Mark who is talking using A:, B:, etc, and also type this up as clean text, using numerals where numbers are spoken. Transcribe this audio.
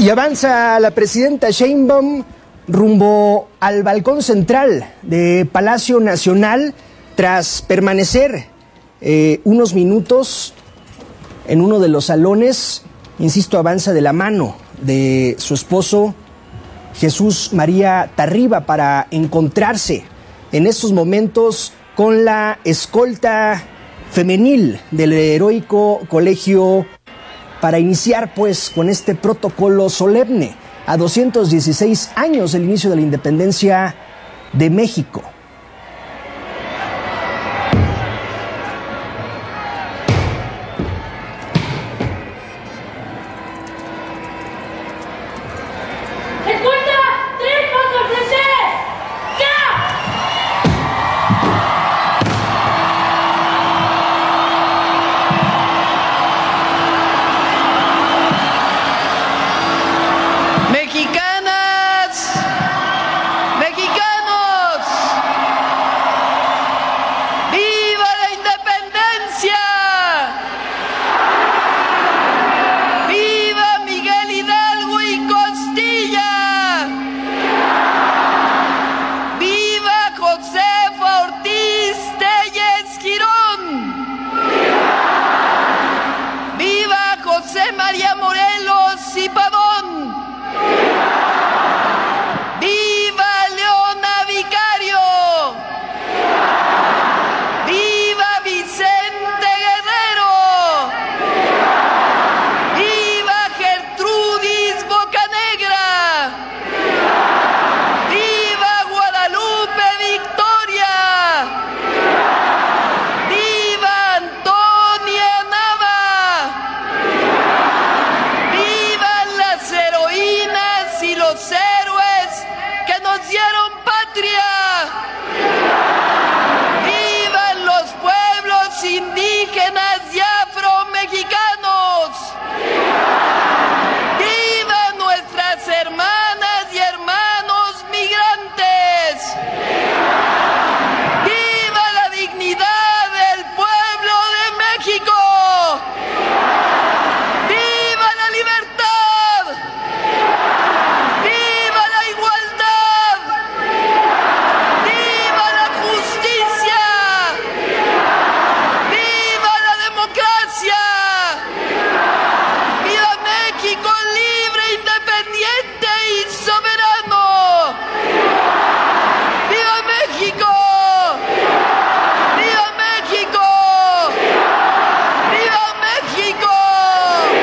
A: Y avanza la presidenta Sheinbaum rumbo al balcón central de Palacio Nacional tras permanecer unos minutos en uno de los salones. Insisto, avanza de la mano de su esposo Jesús María Tarriba para encontrarse en estos momentos con la escolta femenil del heroico colegio para iniciar pues con este protocolo solemne a 216 años del inicio de la independencia de México.